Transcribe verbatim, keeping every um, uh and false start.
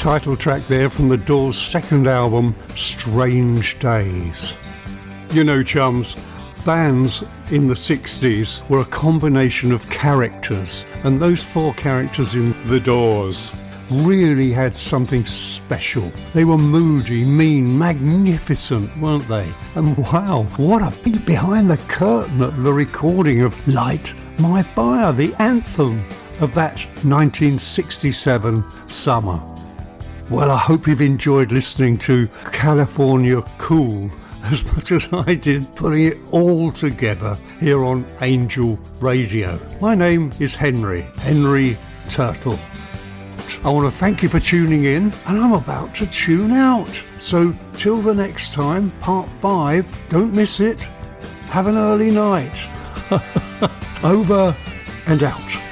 title track there from the Doors' second album, Strange Days. You know, chums, bands in the sixties were a combination of characters, and those four characters in The Doors really had something special. They were moody, mean, magnificent, weren't they? And wow, what a peek behind the curtain at the recording of Light My Fire, the anthem of that nineteen sixty-seven summer. Well, I hope you've enjoyed listening to California Cool as much as I did putting it all together here on Angel Radio. My name is Henry, Henry Turtle. I want to thank you for tuning in, and I'm about to tune out. So till the next time, part five, don't miss it. Have an early night. Over and out.